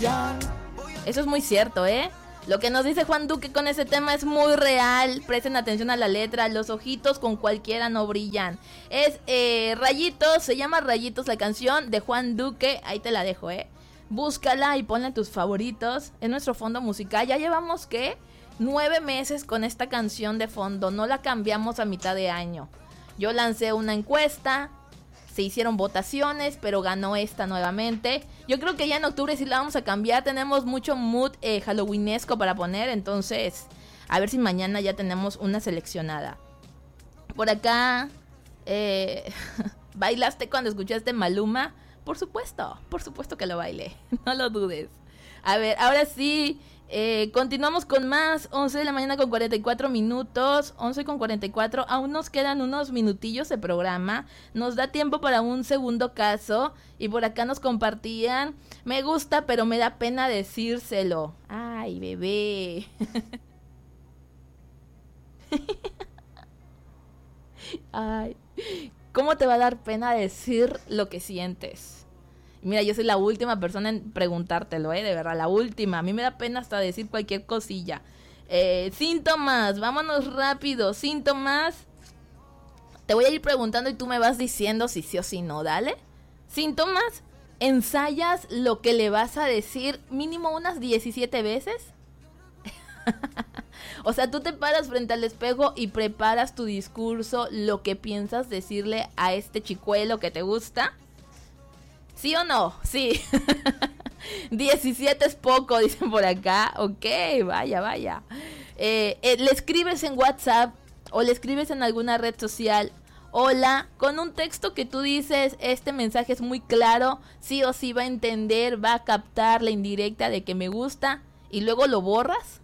brillan. Eso es muy cierto, ¿eh? Lo que nos dice Juan Duque con ese tema es muy real. Presten atención a la letra. Los ojitos con cualquiera no brillan. Es Rayitos, se llama Rayitos la canción de Juan Duque. Ahí te la dejo, búscala y ponla en tus favoritos. Es nuestro fondo musical. Ya llevamos, ¿qué? 9 meses con esta canción de fondo. No la cambiamos a mitad de año. Yo lancé una encuesta, se hicieron votaciones, pero ganó esta nuevamente. Yo creo que ya en octubre sí la vamos a cambiar. Tenemos mucho mood halloweenesco para poner. Entonces, a ver si mañana ya tenemos una seleccionada. Por acá, ¿bailaste cuando escuchaste Maluma? Por supuesto que lo bailé. No lo dudes. A ver, ahora sí, continuamos con más. 11 de la mañana con 44 minutos. 11 con 44. Aún nos quedan unos minutillos de programa. Nos da tiempo para un segundo caso. Y por acá nos compartían: me gusta, pero me da pena decírselo. Ay, bebé. Ay, ¿cómo te va a dar pena decir lo que sientes? Mira, yo soy la última persona en preguntártelo, de verdad, la última. A mí me da pena hasta decir cualquier cosilla. Síntomas, vámonos rápido. Síntomas. Te voy a ir preguntando y tú me vas diciendo si sí o si no, dale. Síntomas. ¿Ensayas lo que le vas a decir mínimo unas 17 veces? O sea, tú te paras frente al espejo y preparas tu discurso, lo que piensas decirle a este chicuelo que te gusta. ¿Sí o no? Sí. 17 es poco, dicen por acá. Ok, vaya. Le escribes en WhatsApp o le escribes en alguna red social: hola, con un texto que tú dices, este mensaje es muy claro, sí o sí va a entender, va a captar la indirecta de que me gusta, y luego lo borras.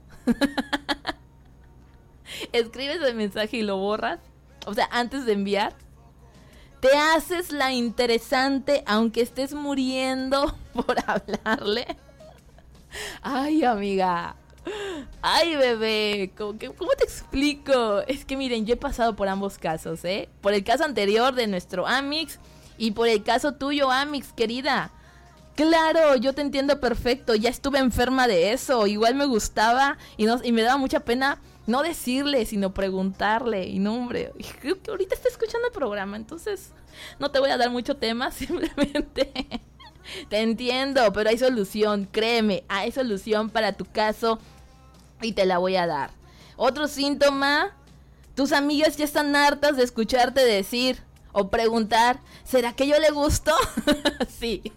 Escribes el mensaje y lo borras. O sea, antes de enviar. Te haces la interesante aunque estés muriendo por hablarle. Ay, amiga. Ay, bebé. ¿Cómo te explico? Es que miren, yo he pasado por ambos casos, Por el caso anterior de nuestro Amix y por el caso tuyo, Amix, querida. Claro, yo te entiendo perfecto. Ya estuve enferma de eso. Igual me gustaba y me daba mucha pena no decirle, sino preguntarle. Y no, hombre, creo que ahorita está escuchando el programa, entonces no te voy a dar mucho tema, simplemente te entiendo, pero hay solución, créeme, hay solución para tu caso y te la voy a dar. Otro síntoma: tus amigas ya están hartas de escucharte decir o preguntar: ¿será que yo le gusto? Sí.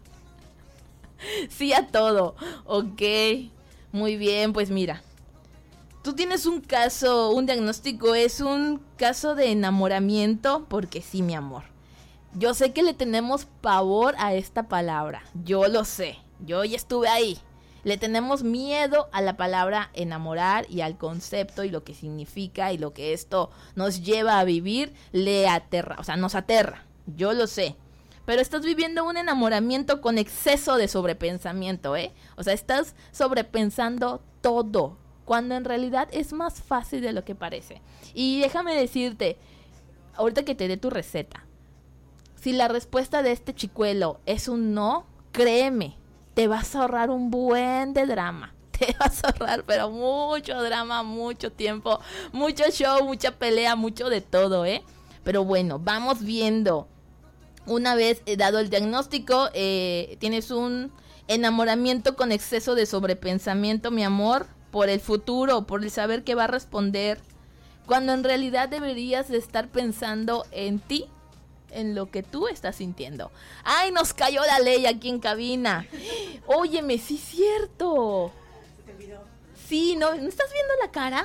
Sí a todo. Ok, muy bien, pues mira, tú tienes un caso, un diagnóstico, es un caso de enamoramiento, porque sí, mi amor. Yo sé que le tenemos pavor a esta palabra, yo lo sé, yo ya estuve ahí. Le tenemos miedo a la palabra enamorar y al concepto y lo que significa y lo que esto nos lleva a vivir, le aterra, o sea, nos aterra, yo lo sé. Pero estás viviendo un enamoramiento con exceso de sobrepensamiento, O sea, estás sobrepensando todo, cuando en realidad es más fácil de lo que parece. Y déjame decirte, ahorita que te dé tu receta, si la respuesta de este chicuelo es un no, créeme, te vas a ahorrar un buen de drama. Te vas a ahorrar, pero mucho drama, mucho tiempo, mucho show, mucha pelea, mucho de todo, Pero bueno, vamos viendo. Una vez dado el diagnóstico, tienes un enamoramiento con exceso de sobrepensamiento, mi amor, por el futuro, por el saber que va a responder, cuando en realidad deberías de estar pensando en ti, en lo que tú estás sintiendo. ¡Ay, nos cayó la ley aquí en cabina! Óyeme, sí es cierto. ¿Se te olvidó? Sí, ¿no estás viendo la cara?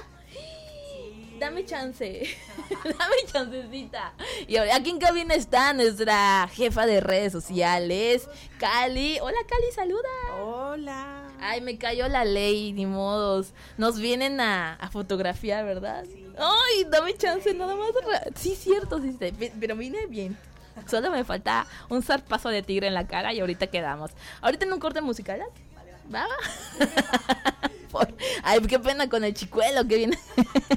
Dame chance, dame chancecita. Y ahora aquí en cabina está nuestra jefa de redes sociales, Cali. Hola, Cali, saluda. Hola. Ay, me cayó la ley, ni modos. Nos vienen a fotografiar, ¿verdad? Sí. Ay, dame chance, nada más. Sí, cierto, sí, pero vine bien. Solo me falta un zarpazo de tigre en la cara y ahorita quedamos. Ahorita en un corte musical, ¿va? Ay, qué pena con el chicuelo que viene.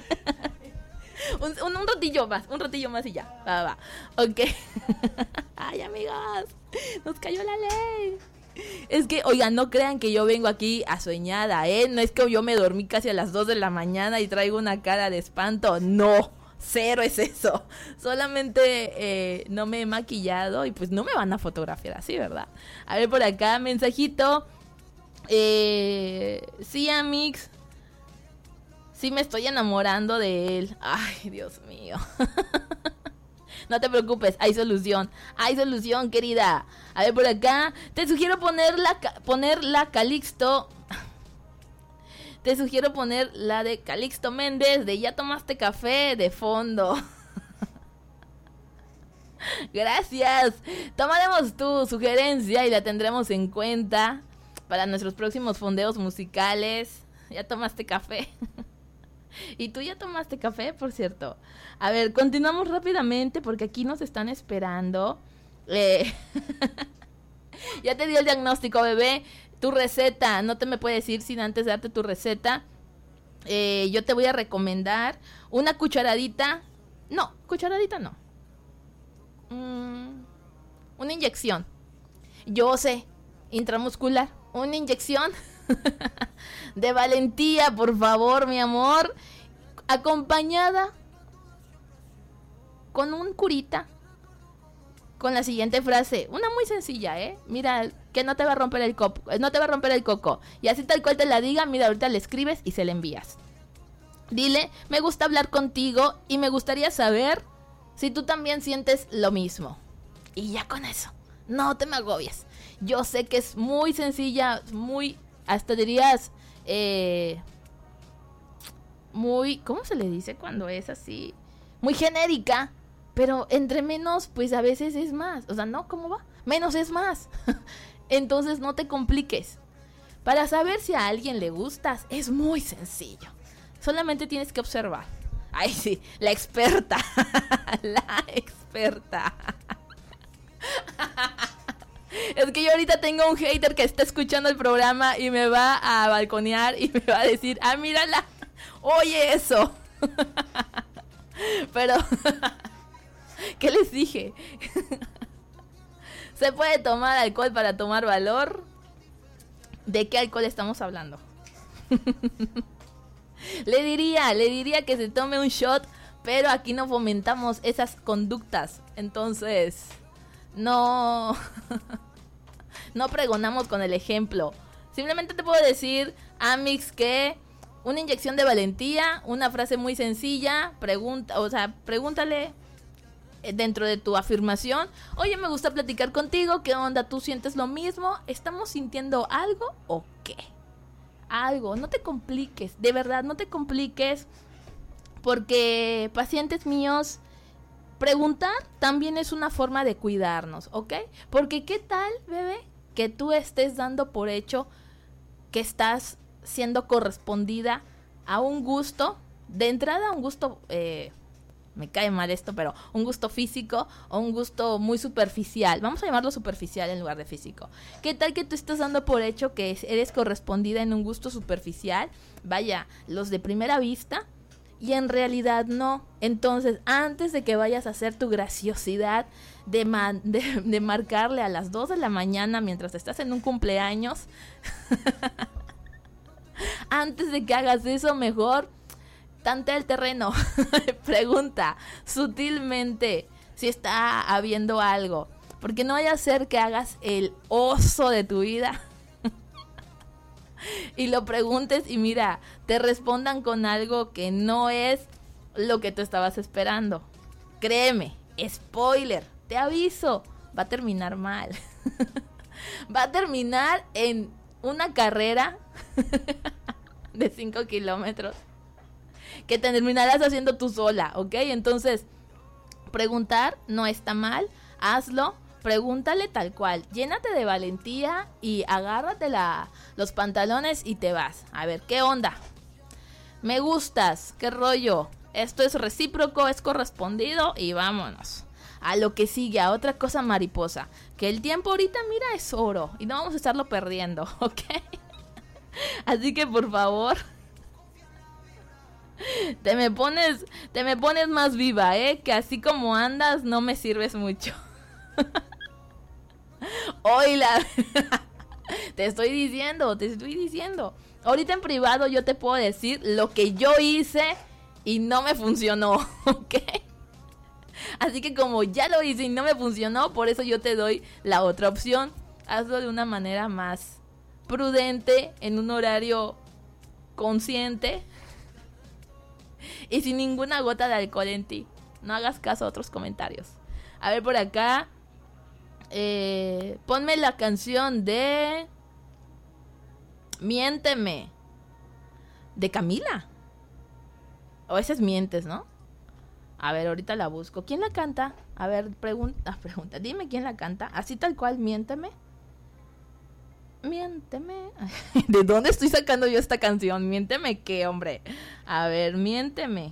Un ratillo más y ya. Va. Ok. Ay, amigas, nos cayó la ley. Es que, oigan, no crean que yo vengo aquí asoñada, ¿eh? No es que yo me dormí casi a las 2 de la mañana y traigo una cara de espanto. No, cero es eso. Solamente no me he maquillado y pues no me van a fotografiar así, ¿verdad? A ver por acá, mensajito. Sí, Amix. Sí me estoy enamorando de él. Ay, Dios mío. No te preocupes, hay solución. Hay solución, querida. A ver por acá. Te sugiero poner la Calixto. Te sugiero poner la de Calixto Méndez de Ya tomaste café de fondo. Gracias. Tomaremos tu sugerencia y la tendremos en cuenta para nuestros próximos fondeos musicales. Ya tomaste café. ¿Y tú ya tomaste café, por cierto? A ver, continuamos rápidamente porque aquí nos están esperando. Ya te di el diagnóstico, bebé. Tu receta, no te me puedes ir sin antes darte tu receta. Yo te voy a recomendar una cucharadita. No, cucharadita no. Una inyección. Yo sé, intramuscular. Una inyección de valentía, por favor, mi amor. Acompañada con un curita. Con la siguiente frase. Una muy sencilla, Mira, que no te va a romper el coco. Y así tal cual te la diga, mira, ahorita le escribes y se le envías. Dile, me gusta hablar contigo y me gustaría saber si tú también sientes lo mismo. Y ya con eso, no te me agobies. Yo sé que es muy sencilla, muy, hasta dirías, muy, ¿cómo se le dice cuando es así? Muy genérica, pero entre menos, pues a veces es más. O sea, ¿no? ¿Cómo va? Menos es más. Entonces no te compliques. Para saber si a alguien le gustas, es muy sencillo. Solamente tienes que observar. Ay, sí, la experta. La experta. Es que yo ahorita tengo un hater que está escuchando el programa y me va a balconear y me va a decir, ah, mírala, oye eso. Pero, ¿qué les dije? ¿Se puede tomar alcohol para tomar valor? ¿De qué alcohol estamos hablando? Le diría que se tome un shot, pero aquí no fomentamos esas conductas. Entonces, no pregonamos con el ejemplo. Simplemente te puedo decir, Amix, que una inyección de valentía, una frase muy sencilla, pregúntale dentro de tu afirmación, oye, me gusta platicar contigo, ¿qué onda? ¿Tú sientes lo mismo? ¿Estamos sintiendo algo o qué? Algo, no te compliques, de verdad, no te compliques, porque pacientes míos, preguntar también es una forma de cuidarnos, ¿ok? Porque ¿qué tal, bebé, que tú estés dando por hecho que estás siendo correspondida a un gusto, de entrada un gusto, me cae mal esto, pero un gusto físico o un gusto muy superficial? Vamos a llamarlo superficial en lugar de físico. ¿Qué tal que tú estás dando por hecho que eres correspondida en un gusto superficial? Vaya, los de primera vista, y en realidad no. Entonces, antes de que vayas a hacer tu graciosidad de marcarle a las 2 de la mañana mientras estás en un cumpleaños, antes de que hagas eso, mejor tantea el terreno. Pregunta sutilmente si está habiendo algo, porque no vaya a ser que hagas el oso de tu vida y lo preguntes y mira, te respondan con algo que no es lo que tú estabas esperando. Créeme, spoiler, te aviso, va a terminar mal. Va a terminar en una carrera de 5 kilómetros que te terminarás haciendo tú sola, ¿ok? Entonces, preguntar no está mal, hazlo, pregúntale tal cual, llénate de valentía y agárrate los pantalones y te vas. A ver, ¿qué onda? Me gustas, ¿qué rollo? Esto es recíproco, es correspondido y vámonos a lo que sigue, a otra cosa mariposa, que el tiempo ahorita, mira, es oro y no vamos a estarlo perdiendo, ¿ok? Así que por favor, te me pones más viva, que así como andas no me sirves mucho. Hoy Te estoy diciendo. Ahorita en privado yo te puedo decir lo que yo hice y no me funcionó, ¿ok? Así que como ya lo hice y no me funcionó, por eso yo te doy la otra opción. Hazlo de una manera más prudente, en un horario consciente y sin ninguna gota de alcohol en ti. No hagas caso a otros comentarios. A ver por acá. Ponme la canción de Miénteme, de Camila. O esa es Mientes, ¿no? A ver, ahorita la busco. ¿Quién la canta? A ver, pregunta. Dime quién la canta. Así tal cual, Miénteme. Miénteme. ¿De dónde estoy sacando yo esta canción? Miénteme qué, hombre. A ver, Miénteme.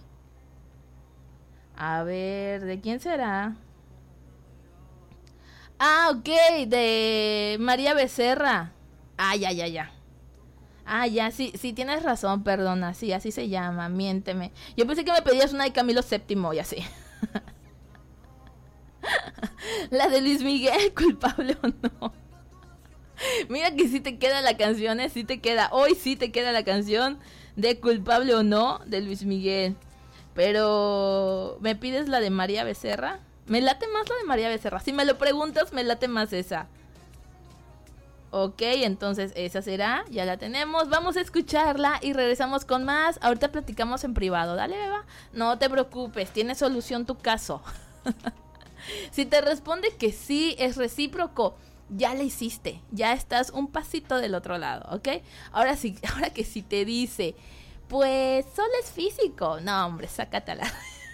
A ver, ¿de quién será? Ah, ok, de María Becerra. Ah, ya. Ah, ya, sí, tienes razón, perdona. Sí, así se llama, Miénteme. Yo pensé que me pedías una de Camilo VII y así. La de Luis Miguel, Culpable o No. Mira que sí te queda la canción, sí te queda. Hoy sí te queda la canción de Culpable o No de Luis Miguel. Pero, ¿me pides la de María Becerra? Me late más la de María Becerra. Si me lo preguntas, me late más esa. Ok, entonces esa será. Ya la tenemos. Vamos a escucharla y regresamos con más. Ahorita platicamos en privado. Dale, beba. No te preocupes. Tiene solución tu caso. Si te responde que sí, es recíproco, ya la hiciste. Ya estás un pasito del otro lado, ¿ok? Ahora que si te dice, pues solo es físico. No, hombre, sácatela.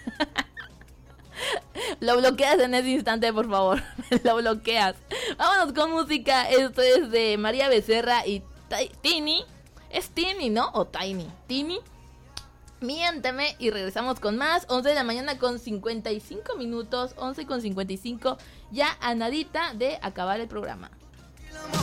Lo bloqueas en ese instante, por favor. Lo bloqueas. Vámonos con música. Esto es de María Becerra y Tini. Es Tini, ¿no? O Tiny. Tini. Miénteme. Y regresamos con más. 11 de la mañana con 55 minutos. 11 con 55. Ya a nadita de acabar el programa.